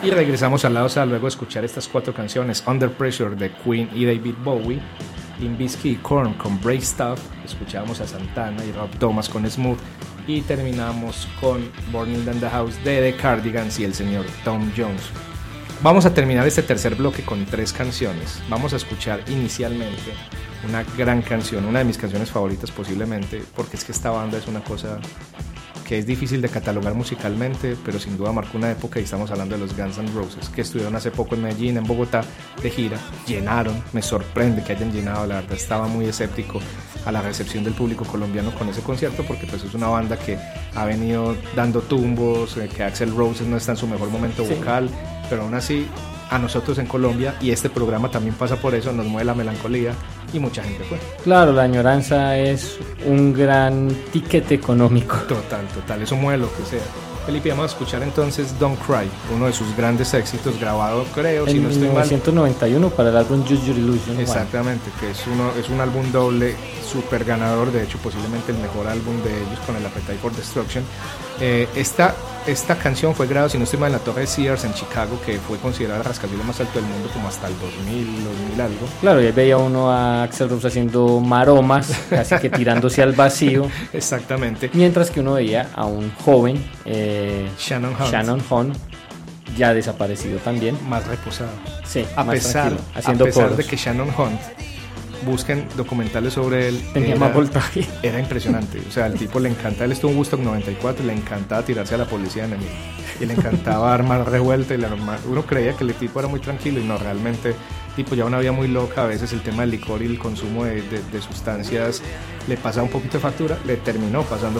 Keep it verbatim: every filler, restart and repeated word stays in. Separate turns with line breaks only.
Y regresamos al lado A luego de escuchar estas cuatro canciones: Under Pressure de Queen y David Bowie, Limp Bizkit y Korn con Brave Stuff, escuchábamos a Santana y Rob Thomas con Smooth, y terminamos con Burning Down the House de The Cardigans y el señor Tom Jones. Vamos a terminar este tercer bloque con tres canciones. Vamos a escuchar inicialmente una gran canción, una de mis canciones favoritas posiblemente, porque es que esta banda es una cosa que es difícil de catalogar musicalmente, pero sin duda marcó una época, y estamos hablando de los Guns N' Roses, que estuvieron hace poco en Medellín, en Bogotá, de gira, llenaron, me sorprende que hayan llenado, la verdad estaba muy escéptico a la recepción del público colombiano con ese concierto, porque pues es una banda que ha venido dando tumbos, eh, que Axl Rose no está en su mejor momento vocal, sí. Pero aún así a nosotros en Colombia, y este programa también pasa por eso, nos mueve la melancolía y mucha gente fue.
Claro, la añoranza es un gran ticket económico.
Total, total, eso mueve lo que sea. Felipe, vamos a escuchar entonces Don't Cry, uno de sus grandes éxitos, grabado creo,
en
si no estoy
mil novecientos noventa y uno mal, para el álbum Use Your Illusion.
Exactamente, bueno. Que es, uno, es un álbum doble, súper ganador, de hecho posiblemente el mejor álbum de ellos con el Appetite for Destruction. Eh, esta, esta canción fue grabada, si no estoy mal, en la Torre Sears en Chicago, que fue considerada el rascacielos más alto del mundo como hasta el dos mil, dos mil algo.
Claro, y ahí veía uno a Axl Rose haciendo maromas, casi que tirándose al vacío.
Exactamente.
Mientras que uno veía a un joven eh,
Shannon Hunt.
Shannon Hunt, ya desaparecido también.
Más reposado.
Sí,
a
más
pesar,
tranquilo, haciendo
a pesar
coros.
de que Shannon Hunt, busquen documentales sobre él,
tenía
era,
más voltaje.
Era impresionante, o sea, el tipo le encanta, él estuvo en Woodstock noventa y cuatro y le encantaba tirarse a la policía enemiga, y le encantaba armar revuelta, y la, uno creía que el tipo era muy tranquilo, y no, realmente tipo ya una vida muy loca. A veces el tema del licor y el consumo de, de, de sustancias le pasaba un poquito de factura, le terminó pasando